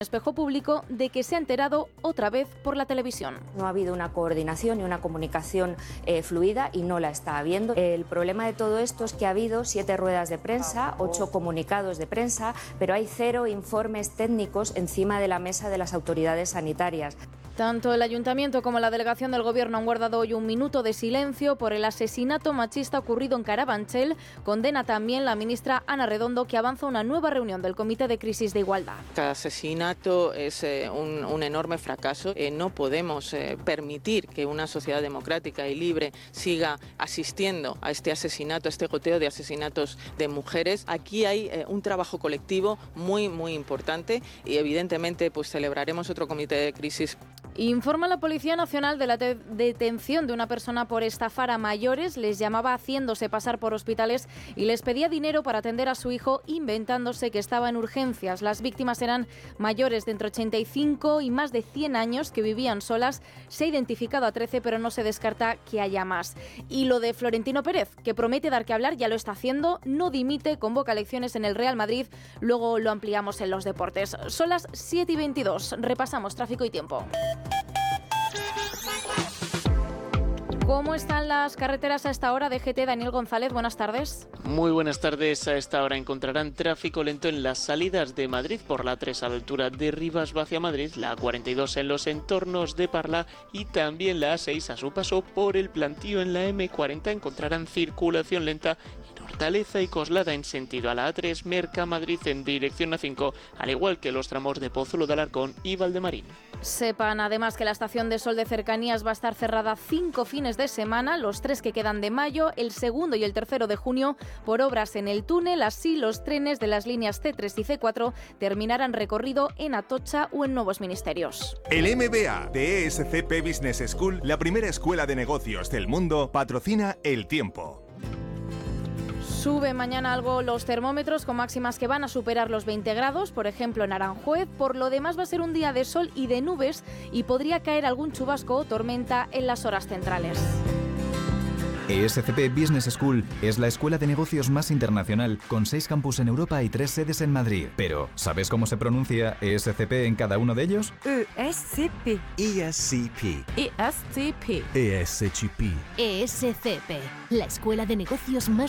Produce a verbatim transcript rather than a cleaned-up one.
Espejo Público de que se ha enterado otra vez por la televisión. No ha habido una coordinación y una comunicación eh, fluida y no la está habiendo. El problema de todo esto es que ha habido siete ruedas de prensa, ocho comunicados de prensa, pero hay cero informes técnicos encima de la mesa de las autoridades sanitarias. Tanto el Ayuntamiento como la Delegación del Gobierno han guardado hoy un minuto de silencio por el asesinato machista ocurrido en Carabanchel. Condena también la ministra Ana Redondo, que avanza una nueva reunión del Comité de Crisis de Igualdad. Cada asesinato es eh, un, un enorme fracaso. Eh, no podemos eh, permitir que una sociedad democrática y libre siga asistiendo a este asesinato, a este goteo de asesinatos de mujeres. Aquí hay eh, un trabajo colectivo muy, muy importante y evidentemente pues celebraremos otro Comité de Crisis. Informa la Policía Nacional de la de- detención de una persona por estafar a mayores. Les llamaba haciéndose pasar por hospitales y les pedía dinero para atender a su hijo, inventándose que estaba en urgencias. Las víctimas eran mayores de entre ochenta y cinco y más de cien años que vivían solas. Se ha identificado a trece, pero no se descarta que haya más. Y lo de Florentino Pérez, que promete dar que hablar, ya lo está haciendo, no dimite, convoca elecciones en el Real Madrid. Luego lo ampliamos en los deportes. Son las siete y veintidós. Repasamos tráfico y tiempo. ¿Cómo están las carreteras a esta hora? D G T, Daniel González, buenas tardes. Muy buenas tardes. A esta hora encontrarán tráfico lento en las salidas de Madrid por la tres a la altura de Rivas hacia Madrid, la cuarenta y dos en los entornos de Parla y también la A seis a su paso por el Plantío. En la eme cuarenta encontrarán circulación lenta en Hortaleza y Coslada en sentido a la A tres, Mercamadrid en dirección A cinco, al igual que los tramos de Pozuelo de Alarcón y Valdemarín. Sepan además que la estación de Sol de Cercanías va a estar cerrada cinco fines de semana, los tres que quedan de mayo, el segundo y el tercero de junio, por obras en el túnel. Así, los trenes de las líneas ce tres y ce cuatro terminarán recorrido en Atocha o en Nuevos Ministerios. El eme be a de E S C P Business School, la primera escuela de negocios del mundo, patrocina El Tiempo. Sube mañana algo los termómetros con máximas que van a superar los veinte grados, por ejemplo en Aranjuez. Por lo demás va a ser un día de sol y de nubes y podría caer algún chubasco o tormenta en las horas centrales. E S C P Business School es la escuela de negocios más internacional, con seis campus en Europa y tres sedes en Madrid. Pero, ¿sabes cómo se pronuncia E S C P en cada uno de ellos? E S C P. E S C P. E S C P. E S C P. E S C P, la escuela de negocios más